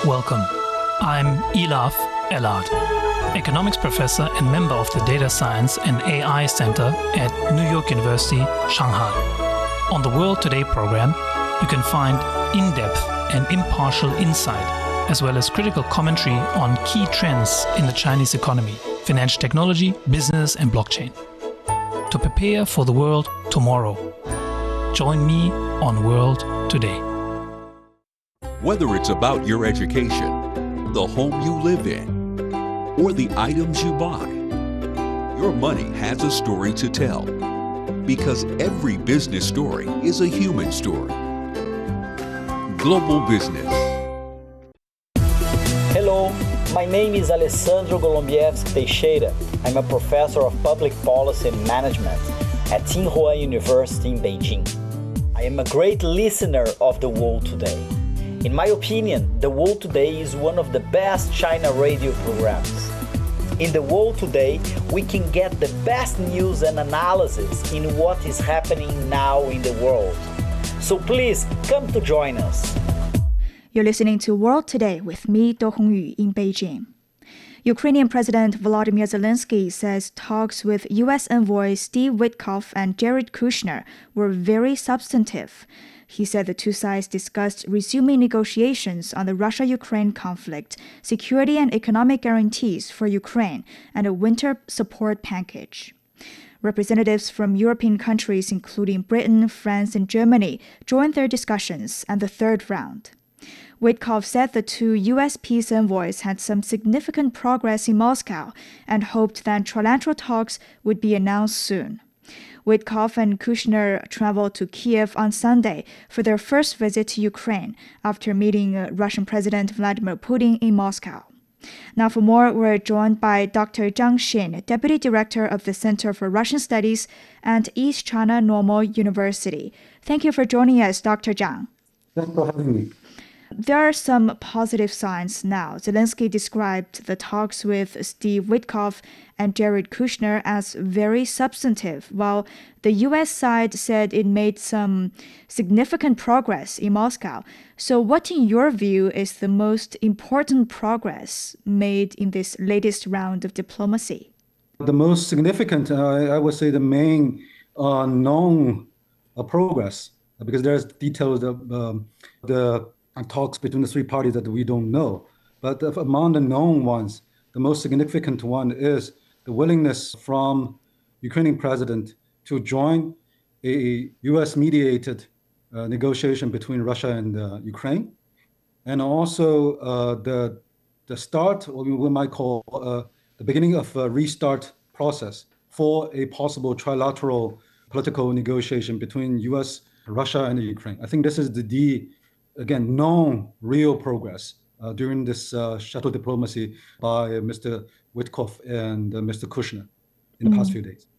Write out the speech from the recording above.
Welcome. I'm Elaf Elad, economics professor and member of the Data Science and AI Center at New York University, Shanghai. On the World Today program, you can find in-depth and impartial insight, as well as critical commentary on key trends in the Chinese economy, financial technology, business, and blockchain. To prepare for the world tomorrow, join me on World Today. Whether it's about your education, the home you live in, or the items you buy, your money has a story to tell. Because every business story is a human story. Global Business. Hello, my name is Alessandro Golombieski Teixeira. I'm a professor of public policy and management at Tsinghua University in Beijing. I am a great listener of The World Today. In my opinion, The World Today is one of the best China radio programs. In The World Today, we can get the best news and analysis in what is happening now in the world. So please come to join us. You're listening to World Today with me, Do Hongyu, in Beijing. Ukrainian President Volodymyr Zelensky says talks with U.S. envoys Steve Witkoff and Jared Kushner were very substantive. He said the two sides discussed resuming negotiations on the Russia-Ukraine conflict, security and economic guarantees for Ukraine, and a winter support package. Representatives from European countries, including Britain, France, and Germany, joined their discussions at the third round. Witkoff said the two U.S. peace envoys had some significant progress in Moscow and hoped that trilateral talks would be announced soon. Witkoff and Kushner traveled to Kiev on Sunday for their first visit to Ukraine after meeting Russian President Vladimir Putin in Moscow. Now for more, we're joined by Dr. Zhang Xin, Deputy Director of the Center for Russian Studies at East China Normal University. Thank you for joining us, Dr. Zhang. Thanks for having me. There are some positive signs now. Zelensky described the talks with Steve Witkoff and Jared Kushner as very substantive, while the U.S. side said it made some significant progress in Moscow. So what, in your view, is the most important progress made in this latest round of diplomacy? The most significant, I would say the main known progress, because there's details of the talks between the three parties that we don't know. But among the known ones, the most significant one is the willingness from Ukrainian president to join a U.S.-mediated negotiation between Russia and Ukraine, and also the start, what we might call the beginning of a restart process for a possible trilateral political negotiation between U.S., Russia, and Ukraine. I think this is again, known real progress during this shuttle diplomacy by Mr. Witkoff and Mr. Kushner in the past few days.